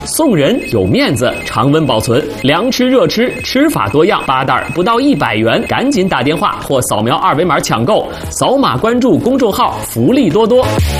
送人有面子，常温保存，凉吃热吃，吃法多样，8袋不到100元，赶紧打电话或扫描2维码抢购，扫码关注公众号，福利多多。